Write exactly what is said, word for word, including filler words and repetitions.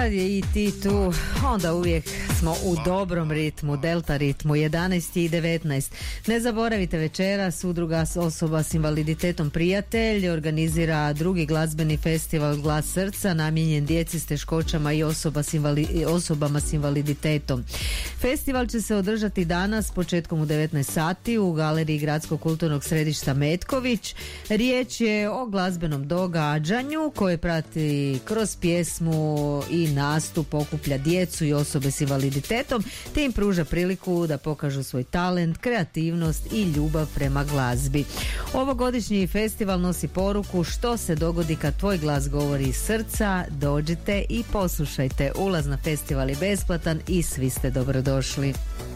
Kad je i ti tu, onda uvijek smo u dobrom ritmu, delta ritmu, jedanaest i devetnaest. Ne zaboravite, večeras udruga osoba s invaliditetom Prijatelj organizira drugi glazbeni festival Glas srca namijenjen djeci s teškoćama i osoba s invali, osobama s invaliditetom. Festival će se održati danas početkom u devetnaest sati u galeriji Gradskog kulturnog središta Metković. Riječ je o glazbenom događanju koje prati kroz pjesmu i nastup, okuplja djecu i osobe s invaliditetom te im pruža priliku da pokažu svoj talent, kreativnost i ljubav prema glazbi. Ovogodišnji festival nosi poruku što se dogodi kad tvoj glas govori iz srca. Dođite i poslušajte. Ulaz na festival je besplatan i svi ste dobrodošli.